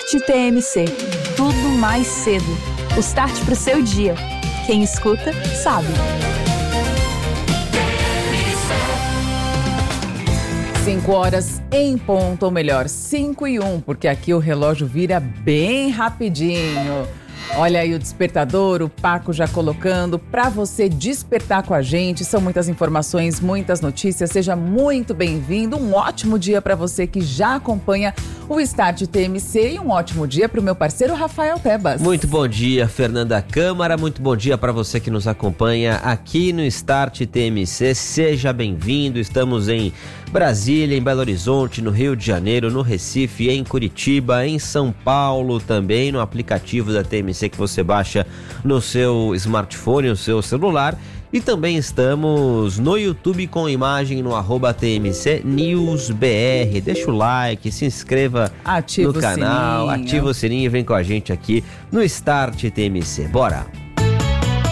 Start TMC. Tudo mais cedo. O start para o seu dia. Quem escuta, sabe. 5 horas em ponto, ou melhor, 5:01, porque aqui o relógio vira bem rapidinho. Olha aí o despertador, o Paco já colocando para você despertar com a gente. São muitas informações, muitas notícias. Seja muito bem-vindo. Um ótimo dia para você que já acompanha o Start TMC e um ótimo dia para o meu parceiro Rafael Tebas. Muito bom dia, Fernanda Câmara. Muito bom dia para você que nos acompanha aqui no Start TMC. Seja bem-vindo. Estamos em Brasília, em Belo Horizonte, no Rio de Janeiro, no Recife, em Curitiba, em São Paulo, também no aplicativo da TMC que você baixa no seu smartphone, no seu celular. E também estamos no YouTube com imagem no @TMC News BR. Deixa o like, se inscreva no canal, ativa o sininho e vem com a gente aqui no Start TMC. Bora!